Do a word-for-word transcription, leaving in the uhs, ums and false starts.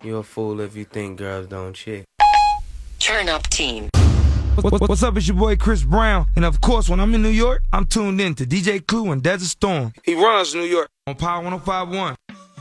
You a fool if you think girls don't chick. Turn Up Team. What, what, what's up, it's your boy Chris Brown. And of course, when I'm in New York, I'm tuned in to D J Clue and Desert Storm. He runs New York on Power one oh five point one.